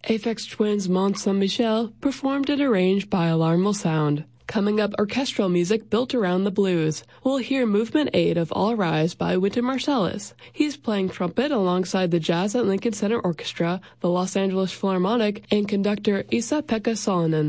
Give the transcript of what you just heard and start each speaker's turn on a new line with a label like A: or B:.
A: Aphex Twin's Mont Saint-Michel, performed and arranged by Alarmal Sound. Coming up, orchestral music built around the blues. We'll hear Movement 8 of All Rise by Wynton Marsalis. He's playing trumpet alongside the Jazz at Lincoln Center Orchestra, the Los Angeles Philharmonic, and conductor Esa-Pekka Salonen.